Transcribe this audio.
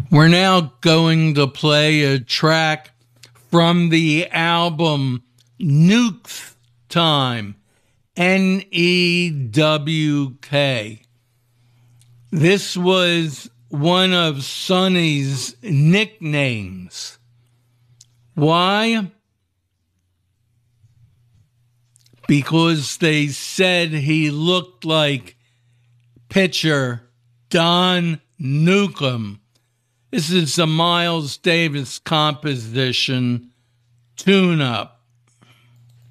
We're now going to play a track from the album Nukes Time, N-E-W-K. This was one of Sonny's nicknames. Why? Because they said he looked like pitcher Don Newcombe. This is a Miles Davis composition, Tune Up.